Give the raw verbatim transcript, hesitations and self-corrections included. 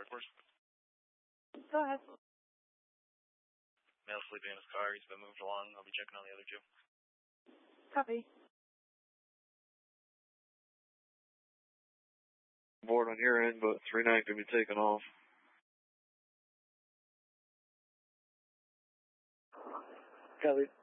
four, of course. Go ahead. Male sleeping in his car. He's been moved along. I'll be checking on the other two. Copy. Board on your end, but three nine can be taken off. Copy.